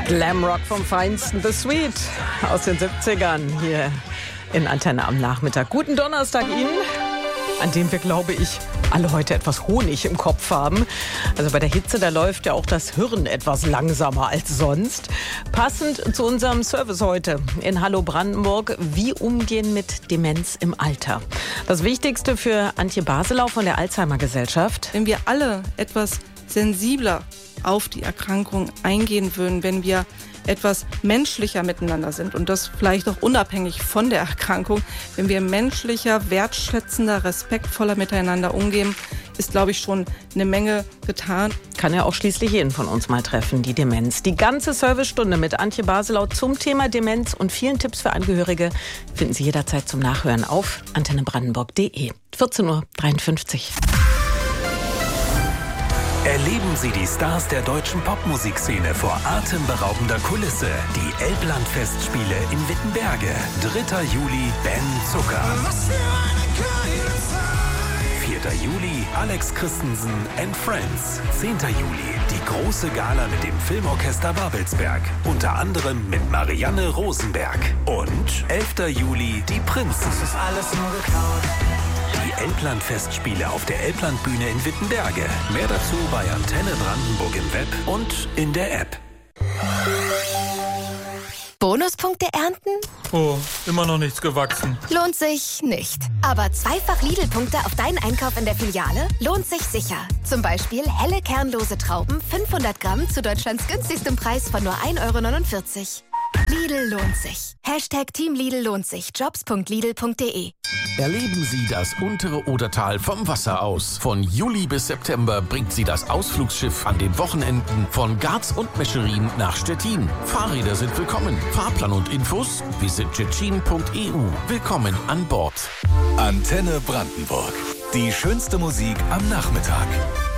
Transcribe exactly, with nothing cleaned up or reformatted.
Glamrock vom Feinsten, The Sweet aus den siebzigern hier in Antenne am Nachmittag. Guten Donnerstag Ihnen, an dem wir, glaube ich, alle heute etwas Honig im Kopf haben. Also bei der Hitze, da läuft ja auch das Hirn etwas langsamer als sonst. Passend zu unserem Service heute in Hallo Brandenburg, wie umgehen mit Demenz im Alter. Das Wichtigste für Antje Baselau von der Alzheimer-Gesellschaft. Wenn wir alle etwas sensibler auf die Erkrankung eingehen würden, wenn wir etwas menschlicher miteinander sind und das vielleicht auch unabhängig von der Erkrankung, wenn wir menschlicher, wertschätzender, respektvoller miteinander umgehen, ist, glaube ich, schon eine Menge getan. Kann ja auch schließlich jeden von uns mal treffen, die Demenz. Die ganze Servicestunde mit Antje Baselau zum Thema Demenz und vielen Tipps für Angehörige finden Sie jederzeit zum Nachhören auf antenne brandenburg punkt de. vierzehn Uhr dreiundfünfzig. Erleben Sie die Stars der deutschen Popmusikszene vor atemberaubender Kulisse. Die Elbland-Festspiele in Wittenberge. dritter Juli, Ben Zucker. vierter Juli, Alex Christensen and Friends. zehnter Juli, die große Gala mit dem Filmorchester Babelsberg. Unter anderem mit Marianne Rosenberg. Und elfter Juli, die Prinzen. Das ist alles nur geklaut. Die Elbland-Festspiele auf der Elblandbühne in Wittenberge. Mehr dazu bei Antenne Brandenburg im Web und in der App. Bonuspunkte ernten? Oh, immer noch nichts gewachsen. Lohnt sich nicht. Aber zweifach Lidl-Punkte auf deinen Einkauf in der Filiale lohnt sich sicher. Zum Beispiel helle kernlose Trauben, fünfhundert Gramm zu Deutschlands günstigstem Preis von nur ein Euro neunundvierzig. Lidl lohnt sich. Hashtag Team Lidl lohnt sich. Jobs punkt lidl punkt de. Erleben Sie das untere Odertal vom Wasser aus. Von Juli bis September bringt Sie das Ausflugsschiff an den Wochenenden von Garz und Mescherin nach Stettin. Fahrräder sind willkommen. Fahrplan und Infos visit tschetschen punkt e u. Willkommen an Bord. Antenne Brandenburg. Die schönste Musik am Nachmittag.